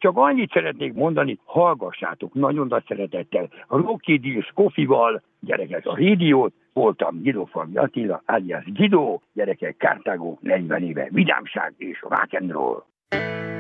Csak annyit szeretnék mondani, hallgassátok nagyon nagy szeretettel a Rocky Deals Coffee-val, gyerekek, a rádiót, voltam Guido Fagyi Attila, alias Guido, gyerekek, Cartago 40 éve, vidámság és rock and roll.